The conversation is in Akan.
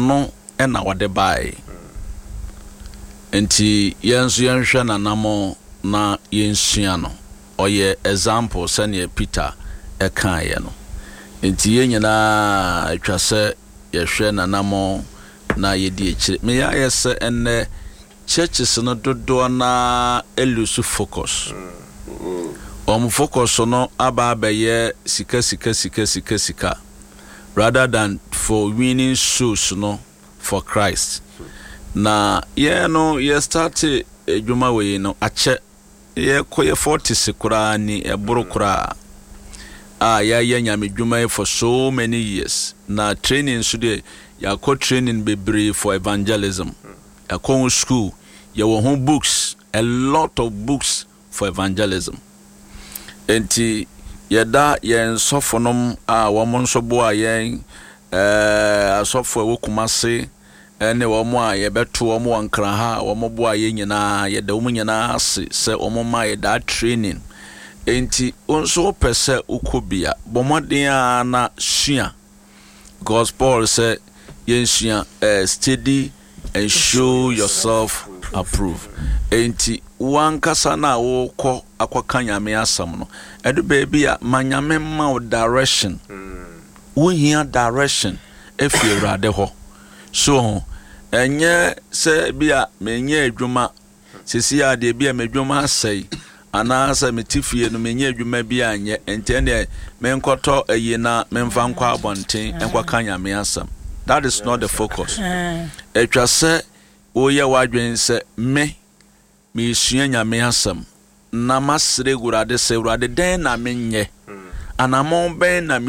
ono ena wade bae enti yenso yenhwe nanamo na yensua no oye example sane Peter ekaye no enti yenyina atwa se yehwe nanamo na yedi ekire me ya yese enne churches no dodo na elusu focus focus no abaye sika rather than for winning souls no for Christ na no ye start edwuma we no ache ye koye 40 kura ni eboro kura ya nyame dwuma for so many years na training so de ya ko training bebre for evangelism ya ko school ya wo home books, a lot of books for evangelism enti yeda yen sofonom womon so bo ayen asofo wokumase ene womo yebeto womo wankra ha womo bo ayen nyina yeda womo nyina ase se womo ma yeda training enti onso pese ukobia bomoden na sua gospel say yensua study and show yourself approved enti wankasa na wo kɔ akwaka nyame asam no edu baby a manyame ma o direction wo hia direction efi urade ho so enye se bia menye adwuma sisi ade bia medwuma asai ana asa metifie no menye adwuma bia anye entene menkoto ayina memfa nkwa abonten enkwaka nyame asam. That is not the focus. Etwa se oye wadwen se me sua nyame asam na masre gurade se gurade den na menye anamon ben na